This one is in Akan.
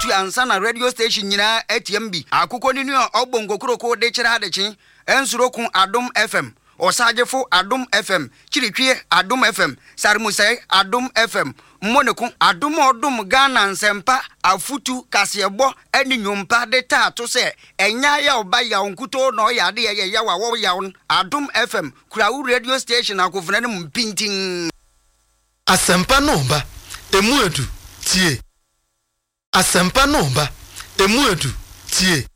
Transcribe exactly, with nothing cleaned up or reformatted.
tu ansa na radio station nyina atiam bi akoko ni nu obongo kroko de kira adechi ensurokun Adom F M osagefo Adom F M chiritwie Adom F M sarmusai Adom F M moneko Adom odum Ghana nsempa afutu kasebo eni nyumpa de tato se enya ya oba ya onkuto no ya de ye ya wa wo ya Adom F M kurawu radio station akofuna ne mpintin Asempa no ba emu edu tie Asempa no ba emu edu tie